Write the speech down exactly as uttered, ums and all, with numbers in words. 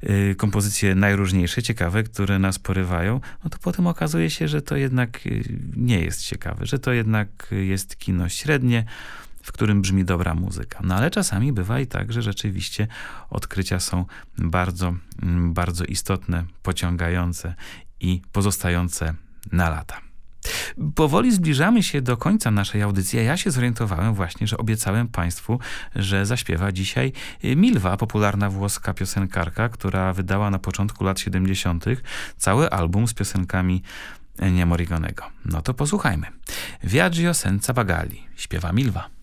y, kompozycje najróżniejsze, ciekawe, które nas porywają, no to potem okazuje się, że to jednak y, nie jest ciekawe, że to jednak jest kino średnie, w którym brzmi dobra muzyka. No ale czasami bywa i tak, że rzeczywiście odkrycia są bardzo, bardzo istotne, pociągające i pozostające na lata. Powoli zbliżamy się do końca naszej audycji, a ja się zorientowałem właśnie, że obiecałem państwu, że zaśpiewa dzisiaj Milwa, popularna włoska piosenkarka, która wydała na początku lat siedemdziesiątych cały album z piosenkami Ennio Morriconego. No to posłuchajmy. Viaggio senza bagagli, śpiewa Milwa.